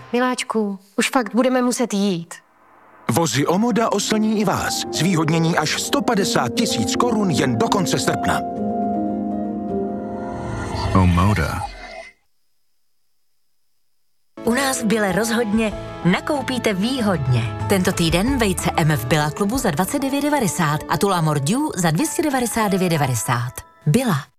Miláčku, už fakt budeme muset jít. Vozy Omoda oslní i vás. Zvýhodnění až 150 000 korun jen do konce srpna. Omoda. U nás v Bile rozhodně nakoupíte výhodně. Tento týden vejce MF Billa klubu za 29,90 a Tula Mordiu za 299,90. Billa.